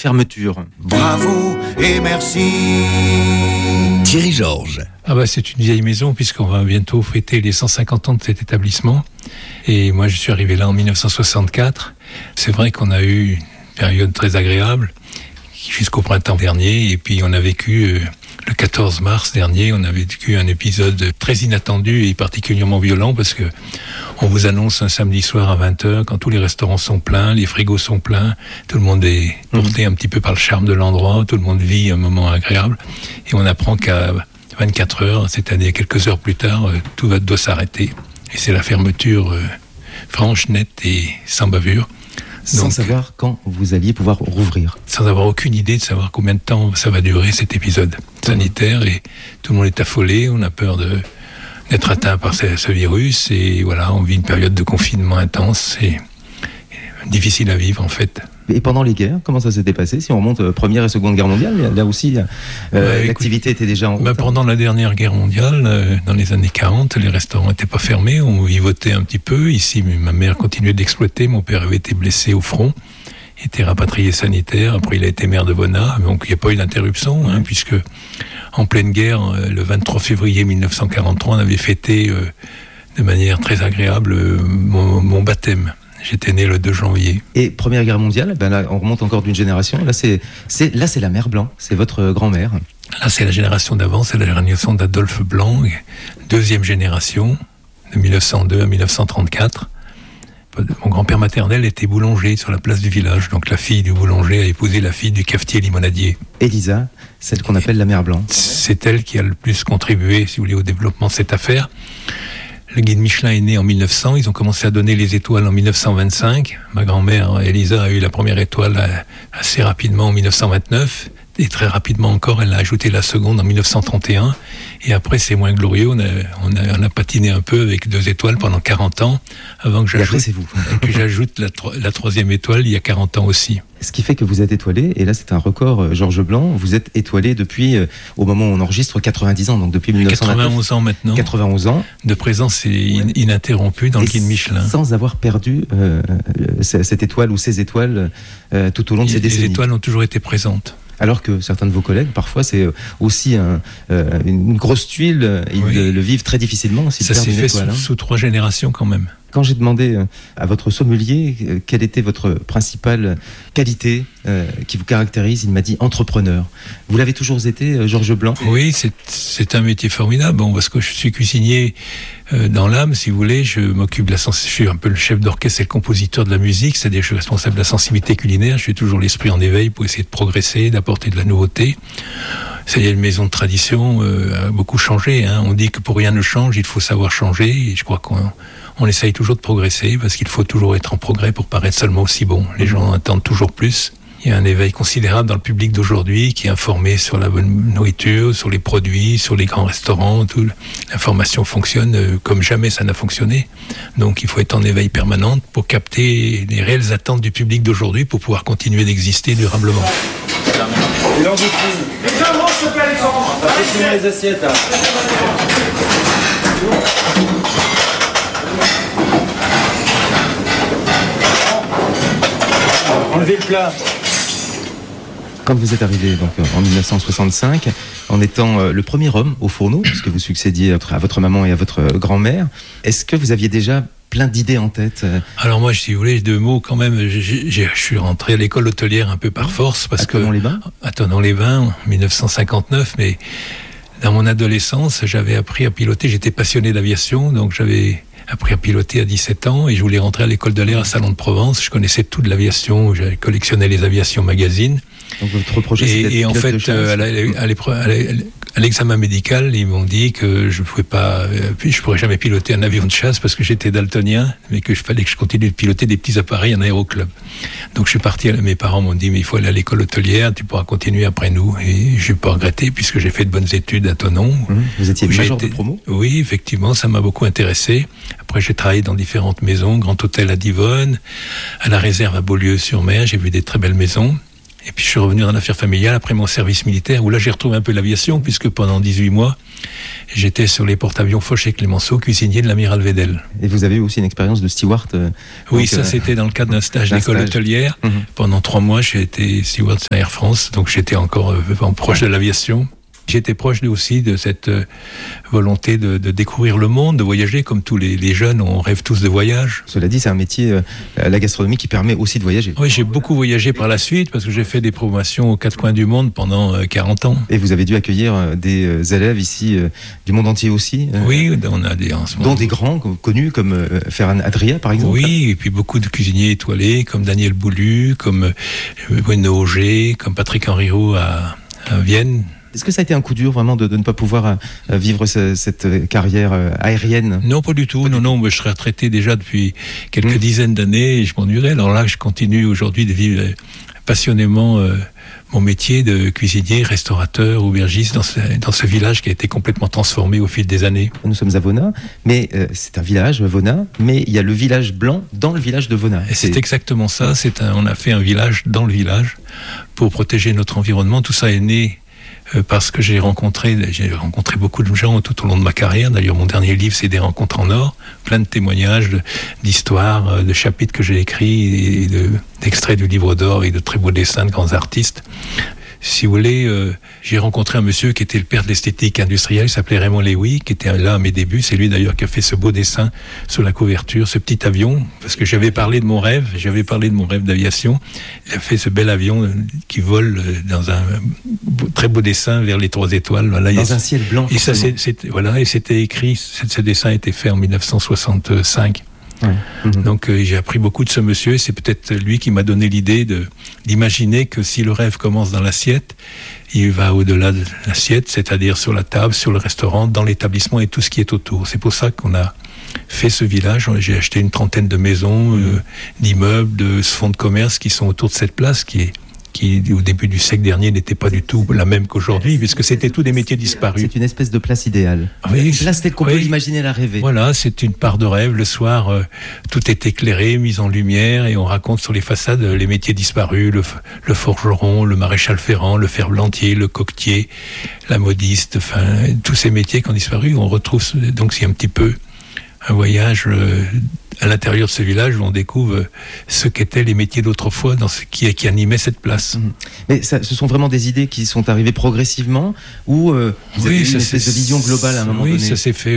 fermeture. Bravo et merci. Thierry Georges. C'est une vieille maison puisqu'on va bientôt fêter les 150 ans de cet établissement. Et moi, je suis arrivé là en 1964. C'est vrai qu'on a eu une période très agréable jusqu'au printemps dernier. Et puis, on a vécu, le 14 mars dernier, on a vécu un épisode très inattendu et particulièrement violent parce que on vous annonce un samedi soir à 20h, quand tous les restaurants sont pleins, les frigos sont pleins, tout le monde est porté un petit peu par le charme de l'endroit, tout le monde vit un moment agréable. Et on apprend qu'à 24 heures, c'est-à-dire quelques heures plus tard, tout doit s'arrêter. Et c'est la fermeture franche, nette et sans bavure. Sans savoir quand vous alliez pouvoir rouvrir. Sans avoir aucune idée de savoir combien de temps ça va durer cet épisode sanitaire. Et tout le monde est affolé, on a peur d'être atteint par ce virus. Et voilà, on vit une période de confinement intense et difficile à vivre en fait. Et pendant les guerres, comment ça s'était passé? Si on remonte Première et Seconde Guerre mondiale, là aussi, l'activité était déjà en route. Pendant la dernière guerre mondiale, dans les années 40, les restaurants n'étaient pas fermés, on vivotait un petit peu. Ici, ma mère continuait d'exploiter, mon père avait été blessé au front, était rapatrié sanitaire, après il a été maire de Bonnat, donc il n'y a pas eu d'interruption, puisque en pleine guerre, le 23 février 1943, on avait fêté de manière très agréable mon baptême. J'étais né le 2 janvier. Et Première Guerre mondiale, là, on remonte encore d'une génération. Là, c'est la mère Blanc, c'est votre grand-mère. Là, c'est la génération d'avant, c'est la génération d'Adolphe Blanc, deuxième génération, de 1902 à 1934. Mon grand-père maternel était boulanger sur la place du village, donc la fille du boulanger a épousé la fille du cafetier limonadier. Élisa, celle qu'on appelle la mère Blanc. C'est elle qui a le plus contribué, si vous voulez, au développement de cette affaire. Le guide Michelin est né en 1900, ils ont commencé à donner les étoiles en 1925. Ma grand-mère, Elisa, a eu la première étoile assez rapidement en 1929. Et très rapidement encore, elle a ajouté la seconde en 1931. Et après, c'est moins glorieux. On a patiné un peu avec 2 étoiles pendant 40 ans, avant que j'ajoute la troisième étoile il y a 40 ans aussi. Ce qui fait que vous êtes étoilé, et là c'est un record, Georges Blanc, vous êtes étoilé depuis, au moment où on enregistre, 90 ans, donc depuis 1929. 91 ans maintenant. 91 ans. De présence ininterrompue dans le guide Michelin. Sans avoir perdu cette étoile ou ces étoiles tout au long de ces décennies. Les étoiles ont toujours été présentes. Alors que certains de vos collègues, parfois, c'est aussi une grosse tuile. Ils le vivent très difficilement. Ça s'est fait sous 3 générations quand même. Quand j'ai demandé à votre sommelier quelle était votre principale qualité qui vous caractérise, il m'a dit entrepreneur. Vous l'avez toujours été, Georges Blanc? Oui, c'est un métier formidable. Parce que je suis cuisinier dans l'âme, si vous voulez. Je m'occupe de je suis un peu le chef d'orchestre et le compositeur de la musique, c'est-à-dire que je suis responsable de la sensibilité culinaire. Je suis toujours l'esprit en éveil pour essayer de progresser, d'apporter de la nouveauté. C'est-à-dire une maison de tradition a beaucoup changé. On dit que pour rien ne change, il faut savoir changer. Et je crois qu'on essaye toujours de progresser parce qu'il faut toujours être en progrès pour paraître seulement aussi bon. Les gens attendent toujours plus. Il y a un éveil considérable dans le public d'aujourd'hui qui est informé sur la bonne nourriture, sur les produits, sur les grands restaurants. L'information fonctionne comme jamais ça n'a fonctionné. Donc il faut être en éveil permanent pour capter les réelles attentes du public d'aujourd'hui pour pouvoir continuer d'exister durablement. Et l'en les deux manches, s'il te plaît, Alexandre. On va faire les assiettes, là. Enlevez le plat. Quand vous êtes arrivé donc, en 1965, en étant le premier homme au fourneau, puisque vous succédiez à votre maman et à votre grand-mère, est-ce que vous aviez déjà plein d'idées en tête? Alors moi, si vous voulez, 2 mots quand même. Je suis rentré à l'école hôtelière un peu par force. Parce que à Thonon-les-Bains, en 1959, mais dans mon adolescence, j'avais appris à piloter. J'étais passionné d'aviation, donc j'avais appris à piloter à 17 ans et je voulais rentrer à l'école de l'air à Salon de Provence. Je connaissais tout de l'aviation, j'avais collectionné les aviations magazines. Donc votre projet, c'était et en fait, à l'examen médical, ils m'ont dit que je pourrais jamais piloter un avion de chasse parce que j'étais daltonien, mais que fallait que je continue de piloter des petits appareils en aéroclub. Donc je suis parti, mes parents m'ont dit, mais il faut aller à l'école hôtelière, tu pourras continuer après nous. Et je n'ai pas regretté puisque j'ai fait de bonnes études à Thonon. Vous étiez major de promo? Oui, effectivement, ça m'a beaucoup intéressé. Après, j'ai travaillé dans différentes maisons, Grand Hôtel à Divonne, à la Réserve à Beaulieu-sur-Mer, j'ai vu des très belles maisons. Et puis je suis revenu dans l'affaire familiale après mon service militaire, où là j'ai retrouvé un peu l'aviation, puisque pendant 18 mois, j'étais sur les porte-avions Foch et Clemenceau, cuisinier de l'amiral Wedel. Et vous avez eu aussi une expérience de steward Oui, ça c'était dans le cadre d'un stage d'école hôtelière. Pendant 3 mois, j'ai été steward à Air France, donc j'étais encore proche de l'aviation. J'étais proche aussi de cette volonté de découvrir le monde, de voyager, comme tous les jeunes, on rêve tous de voyage. Cela dit, c'est un métier, la gastronomie, qui permet aussi de voyager. Oui, j'ai beaucoup voyagé par la suite, parce que j'ai fait des promotions aux 4 coins du monde pendant 40 ans. Et vous avez dû accueillir des élèves ici, du monde entier aussi. Oui, on a des en ce moment. Dont des grands connus, comme Ferran Adria, par exemple. Oui, et puis beaucoup de cuisiniers étoilés, comme Daniel Boulu, comme Bruno Auger, comme Patrick Henriot à Vienne. Est-ce que ça a été un coup dur vraiment de ne pas pouvoir vivre cette carrière aérienne ? Non, pas du tout. Non, je serais retraité déjà depuis quelques dizaines d'années et je m'ennuierais. Alors là, je continue aujourd'hui de vivre passionnément mon métier de cuisinier, restaurateur, aubergiste dans ce village qui a été complètement transformé au fil des années. Nous sommes à Vona, mais c'est un village, Vona, mais il y a le village blanc dans le village de Vona. Et c'est exactement ça. On a fait un village dans le village pour protéger notre environnement. Tout ça est né parce que j'ai rencontré beaucoup de gens tout au long de ma carrière. D'ailleurs, mon dernier livre, c'est Des rencontres en or, plein de témoignages, d'histoires, de chapitres que j'ai écrits, et d'extraits du livre d'or et de très beaux dessins de grands artistes. Si vous voulez, j'ai rencontré un monsieur qui était le père de l'esthétique industrielle, il s'appelait Raymond Léoui, qui était là à mes débuts. C'est lui d'ailleurs qui a fait ce beau dessin sur la couverture, ce petit avion, parce que j'avais parlé de mon rêve d'aviation. Il a fait ce bel avion qui vole dans un très beau dessin vers les 3 étoiles. Voilà, dans un ciel blanc. Et ça, et c'était écrit, ce dessin a été fait en 1965. Ouais. Donc j'ai appris beaucoup de ce monsieur et c'est peut-être lui qui m'a donné l'idée d'imaginer que si le rêve commence dans l'assiette, il va au-delà de l'assiette, c'est-à-dire sur la table, sur le restaurant, dans l'établissement et tout ce qui est autour. C'est pour ça qu'on a fait ce village. J'ai acheté une 30aine de maisons, d'immeubles, de fonds de commerce qui sont autour de cette place qui au début du siècle dernier n'était pas du tout la même qu'aujourd'hui, puisque c'était tous des métiers disparus. C'est une espèce de place idéale. Oui, une place telle qu'on peut l'imaginer, la rêver. Voilà, c'est une part de rêve. Le soir, tout est éclairé, mis en lumière, et on raconte sur les façades les métiers disparus, le forgeron, le maréchal ferrant, le ferblantier, le coquetier, la modiste, enfin, tous ces métiers qui ont disparu. On retrouve, donc c'est un petit peu un voyage à l'intérieur de ce village où on découvre ce qu'étaient les métiers d'autrefois dans ce qui animait cette place. Mais ce sont vraiment des idées qui sont arrivées progressivement ou vous avez eu une espèce de vision globale à un moment donné ? Oui, ça s'est fait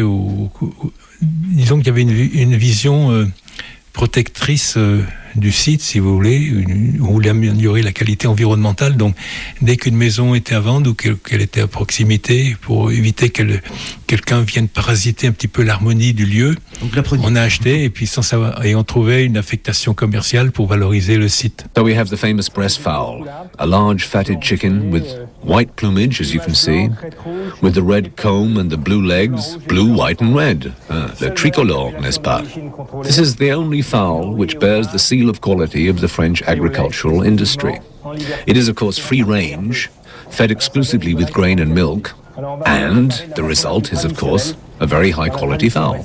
disons qu'il y avait une vision protectrice du site, si vous voulez, où on voulait améliorer la qualité environnementale. Donc, dès qu'une maison était à vendre ou qu'elle était à proximité, pour éviter que quelqu'un vienne parasiter un petit peu l'harmonie du lieu, on a acheté et puis sans savoir, et on trouvait une affectation commerciale pour valoriser le site. So we have the famous breast fowl, a large fatted chicken with white plumage, as you can see, with the red comb and the blue legs, blue, white and red. Le tricolore, n'est-ce pas? This is the only fowl which bears the seal of quality of the French agricultural industry. It is, of course, free range, fed exclusively with grain and milk, and the result is, of course, a very high quality fowl.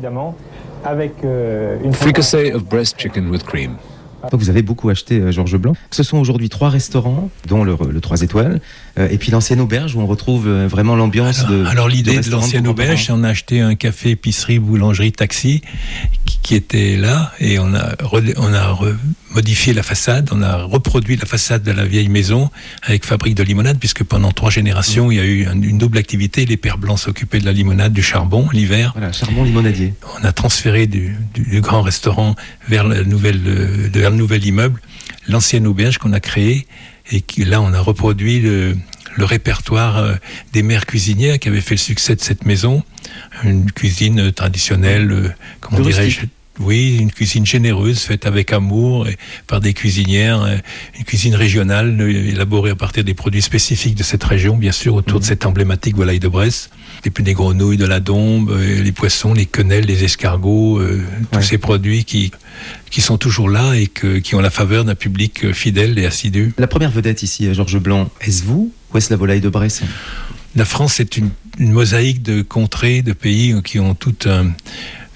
Fricassee of breast chicken with cream. Donc vous avez beaucoup acheté Georges Blanc. Ce sont aujourd'hui 3 restaurants, dont le 3 étoiles, et puis l'ancienne auberge où on retrouve vraiment l'ambiance Alors l'idée de l'ancienne auberge, c'est on a acheté un café, épicerie, boulangerie, taxi qui était là, et on a modifié la façade, on a reproduit la façade de la vieille maison avec fabrique de limonade, puisque pendant 3 générations, il y a eu une double activité. Les pères blancs s'occupaient de la limonade, du charbon, l'hiver. Voilà, charbon limonadier. On a transféré du grand restaurant vers le nouvel immeuble, l'ancienne auberge qu'on a créée, et là, on a reproduit le répertoire des mères cuisinières qui avaient fait le succès de cette maison. Une cuisine traditionnelle, comment dirais-je ? Oui, une cuisine généreuse, faite avec amour et par des cuisinières, une cuisine régionale élaborée à partir des produits spécifiques de cette région, bien sûr, autour de cette emblématique volaille de Bresse. Et puis des grenouilles, de la dombe, les poissons, les quenelles, les escargots, tous ces produits qui sont toujours là et qui ont la faveur d'un public fidèle et assidu. La première vedette ici, Georges Blanc, est-ce vous ou est-ce la volaille de Bresse ? La France est une mosaïque de contrées, de pays qui ont toutes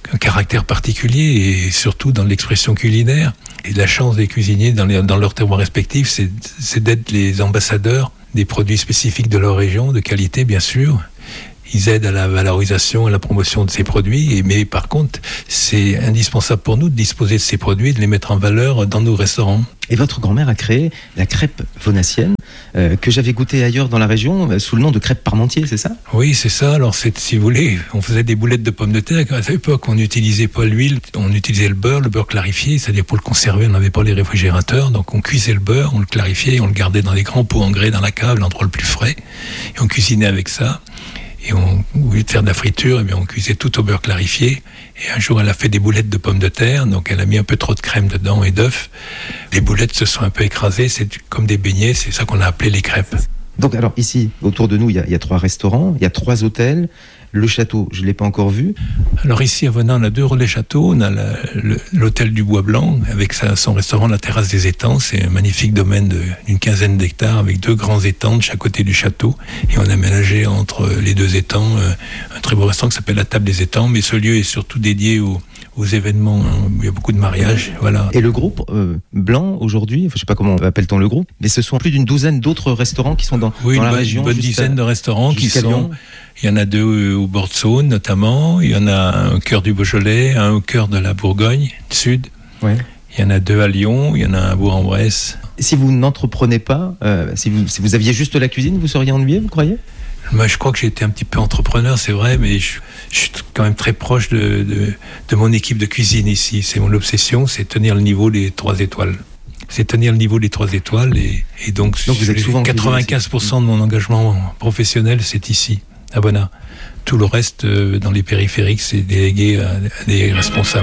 un caractère particulier et surtout dans l'expression culinaire. Et la chance des cuisiniers dans leurs terroirs respectifs, c'est d'être les ambassadeurs des produits spécifiques de leur région, de qualité bien sûr. Ils aident à la valorisation, à la promotion de ces produits, mais par contre, c'est indispensable pour nous de disposer de ces produits, de les mettre en valeur dans nos restaurants. Et votre grand-mère a créé la crêpe vaunassienne, que j'avais goûtée ailleurs dans la région, sous le nom de crêpe Parmentier, c'est ça ? Oui, c'est ça. Alors, si vous voulez, on faisait des boulettes de pommes de terre. À l'époque, on n'utilisait pas l'huile, on utilisait le beurre clarifié, c'est-à-dire pour le conserver, on n'avait pas les réfrigérateurs, donc on cuisait le beurre, on le clarifiait, on le gardait dans des grands pots en grès dans la cave, l'endroit le plus frais, et on cuisinait avec ça. Et au lieu de faire de la friture, on cuisait tout au beurre clarifié. Et un jour, elle a fait des boulettes de pommes de terre, donc elle a mis un peu trop de crème dedans et d'œufs. Les boulettes se sont un peu écrasées, c'est comme des beignets, c'est ça qu'on a appelé les crêpes. Donc alors ici, autour de nous, il y a 3 restaurants, il y a 3 hôtels. Le château, je ne l'ai pas encore vu. Alors ici à Vonin, on a 2 relais châteaux. On a l'hôtel du Bois Blanc avec son restaurant, la terrasse des étangs. C'est un magnifique domaine d'une 15aine d'hectares avec 2 grands étangs de chaque côté du château. Et on a aménagé entre les 2 étangs un très beau restaurant qui s'appelle la table des étangs. Mais ce lieu est surtout dédié aux événements. Il y a beaucoup de mariages. Voilà. Et le groupe Blanc aujourd'hui, je ne sais pas comment appelle-t-on le groupe, mais ce sont plus d'une douzaine d'autres restaurants qui sont dans la région. Une bonne dizaine de restaurants qui sont... Lyon. Il y en a 2 au bord de Saône notamment, il y en a un au cœur du Beaujolais, un au cœur de la Bourgogne sud, ouais. Il y en a 2 à Lyon, il y en a un à Bourg-en-Bresse. Si vous n'entreprenez pas, si vous aviez juste la cuisine, vous seriez ennuyé, vous croyez ? Moi, je crois que j'ai été un petit peu entrepreneur, c'est vrai, mais je suis quand même très proche de mon équipe de cuisine ici. C'est mon obsession, c'est tenir le niveau des 3 étoiles. C'est tenir le niveau des 3 étoiles et donc vous êtes souvent 95% de mon engagement professionnel, c'est ici. À Vonin. Tout le reste, dans les périphériques, c'est délégué à des responsables.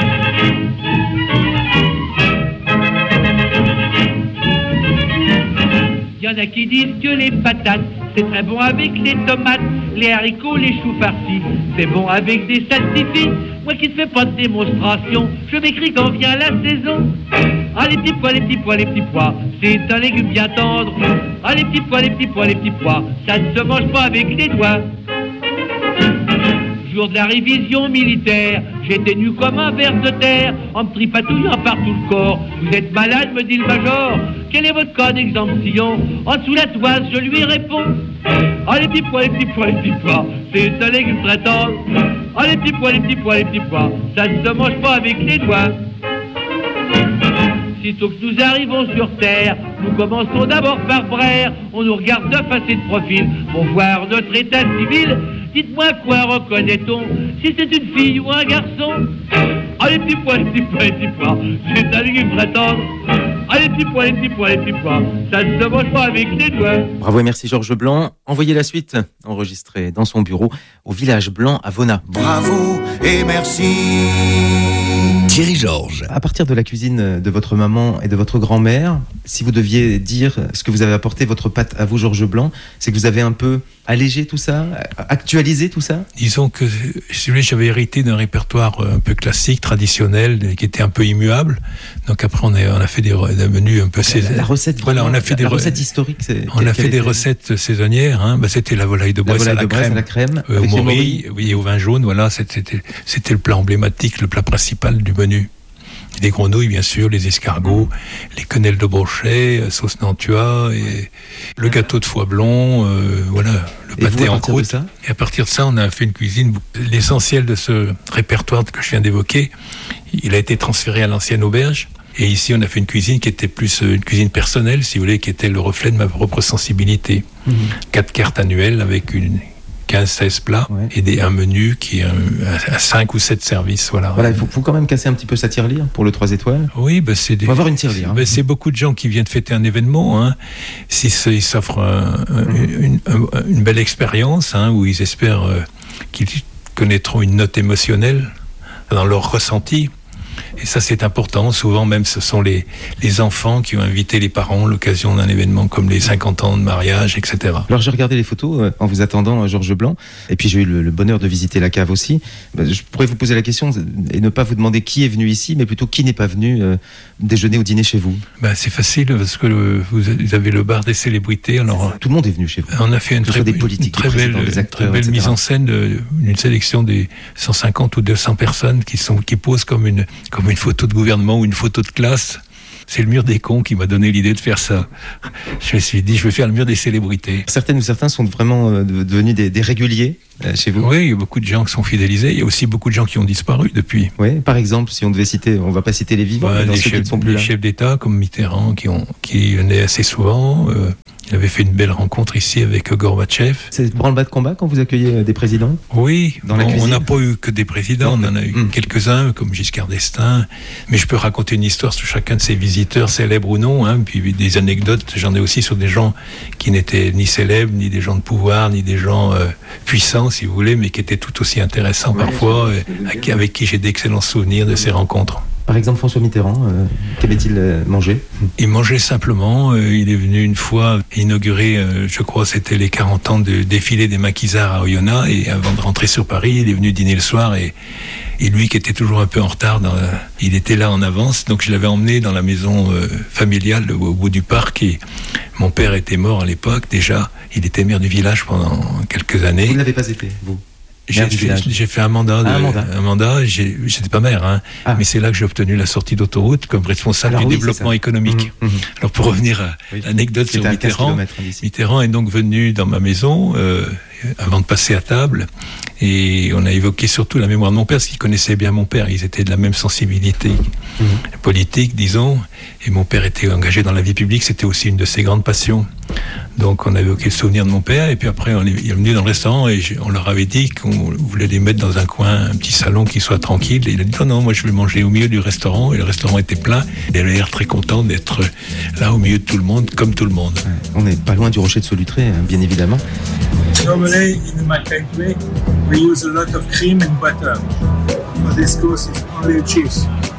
Il y en a qui disent que les patates, c'est très bon avec les tomates, les haricots, les choux farcis, c'est bon avec des salsifis. Moi qui ne fais pas de démonstration, je m'écris quand vient la saison. Ah les petits pois, les petits pois, les petits pois, c'est un légume bien tendre. Ah les petits pois, les petits pois, les petits pois, ça ne se mange pas avec les doigts. Jour de la révision militaire, j'étais nu comme un ver de terre, en me tripatouillant par tout le corps. Vous êtes malade, me dit le major, quel est votre cas d'exemption? En dessous la toise, je lui réponds. Ah les petits pois, les petits pois, les petits pois, c'est un légume très tendre. Ah les petits pois, les petits pois, les petits pois, ça ne se mange pas avec les doigts. Sitôt que nous arrivons sur terre, nous commençons d'abord par braire. On nous regarde de face et de profil pour voir notre état civil. Dites-moi quoi reconnaît-on, si c'est une fille ou un garçon? Ah les petits pois, les petits pois, les petits pois, c'est un légume très tendre. Ah les petits pois, les petits pois, les petits pois, ça ne se mange pas avec les doigts. Bravo et merci Georges Blanc. Envoyez la suite enregistrée dans son bureau au village Blanc à Vonin. Bravo et merci. Thierry Georges. À partir de la cuisine de votre maman et de votre grand-mère, si vous deviez dire ce que vous avez apporté, votre pâte à vous, Georges Blanc, c'est que vous avez un peu allégé tout ça, actualisé tout ça ? Disons que, si vous voulez, j'avais hérité d'un répertoire un peu classique, traditionnel, qui était un peu immuable. Donc après, on a fait des menus un peu saisonniers. La recette, voilà, on a fait des recettes historiques. On a fait des recettes saisonnières. Hein. C'était la volaille de Bresse à la crème, au morille, oui, au vin jaune. Voilà, c'était le plat emblématique, le plat principal du menu. Des grenouilles, bien sûr, les escargots, les quenelles de brochet, sauce nantua, et le gâteau de foie blond, voilà, le pâté en croûte. Et à partir de ça, on a fait une cuisine. L'essentiel de ce répertoire que je viens d'évoquer, il a été transféré à l'ancienne auberge. Et ici, on a fait une cuisine qui était plus une cuisine personnelle, si vous voulez, qui était le reflet de ma propre sensibilité. 4 cartes annuelles avec 15-16 plats, ouais. Et un menu qui est à 5 ou 7 services. Voilà, il faut quand même casser un petit peu sa tirelire pour le 3 étoiles. Oui, il faut avoir une tirelire. C'est beaucoup de gens qui viennent fêter un événement. Hein. Ils s'offrent une belle expérience, hein, où ils espèrent qu'ils connaîtront une note émotionnelle dans leur ressenti. Et ça, c'est important. Souvent, même, ce sont les enfants qui ont invité les parents à l'occasion d'un événement comme les 50 ans de mariage, etc. Alors, j'ai regardé les photos en vous attendant, Georges Blanc. Et puis, j'ai eu le bonheur de visiter la cave aussi. Je pourrais vous poser la question et ne pas vous demander qui est venu ici, mais plutôt qui n'est pas venu déjeuner ou dîner chez vous. C'est facile parce que vous avez le bar des célébrités. Alors, tout le monde est venu chez vous. On a fait une très belle mise en scène, une sélection des 150 ou 200 personnes qui posent comme une photo de gouvernement ou une photo de classe. C'est le mur des cons qui m'a donné l'idée de faire ça. Je me suis dit, je vais faire le mur des célébrités. Certaines ou certains sont vraiment devenus des réguliers chez vous. Oui, il y a beaucoup de gens qui sont fidélisés. Il y a aussi beaucoup de gens qui ont disparu depuis. Oui, par exemple, si on devait citer, on ne va pas citer les vivants, mais les chefs d'État comme Mitterrand qui venaient assez souvent. Il avait fait une belle rencontre ici avec Gorbatchev. C'est branle-bas de combat quand vous accueillez des présidents ? Oui, on n'a pas eu que des présidents, on en a eu quelques-uns, comme Giscard d'Estaing. Mais je peux raconter une histoire sur chacun de ces visiteurs, célèbres ou non. Puis des anecdotes, j'en ai aussi sur des gens qui n'étaient ni célèbres, ni des gens de pouvoir, ni des gens puissants, si vous voulez, mais qui étaient tout aussi intéressants parfois, avec qui j'ai d'excellents souvenirs de ces rencontres. Par exemple, François Mitterrand, qu'avait-il mangé ? Il mangeait simplement. Il est venu une fois inaugurer, je crois, c'était les 40 ans de défilé des maquisards à Oyonnax. Et avant de rentrer sur Paris, il est venu dîner le soir. Et lui, qui était toujours un peu en retard, il était là en avance. Donc je l'avais emmené dans la maison familiale au bout du parc. Et mon père était mort à l'époque déjà. Il était maire du village pendant quelques années. Vous ne l'avez pas été, vous ? J'ai fait un mandat. J'étais pas maire, mais c'est là que j'ai obtenu la sortie d'autoroute comme responsable du développement économique. Alors pour revenir à l'anecdote sur Mitterrand est donc venu dans ma maison avant de passer à table, et on a évoqué surtout la mémoire de mon père, parce qu'il connaissait bien mon père. Ils étaient de la même sensibilité politique, disons, et mon père était engagé dans la vie publique, c'était aussi une de ses grandes passions. Donc on a évoqué le souvenir de mon père, et puis après il est venu dans le restaurant et on leur avait dit qu'on voulait les mettre dans un coin, un petit salon qui soit tranquille, et il a dit non, moi je vais manger au milieu du restaurant, et le restaurant était plein, et il avait l'air très content d'être là au milieu de tout le monde, comme tout le monde. On n'est pas loin du Rocher de Solutré, bien évidemment. Normally in my country we use a lot of cream and butter. For this course it's only cheese.